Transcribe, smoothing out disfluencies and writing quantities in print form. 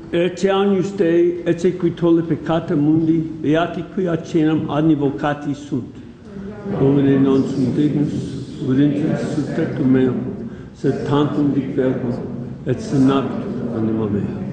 Ecce agnus Dei, ecce qui tolle peccata mundi, beati qui acenam adnivocati sunt. Domine non sum dignus, urintis sub tectum meum, sed tantum dic verbo, et senabitur anima mea.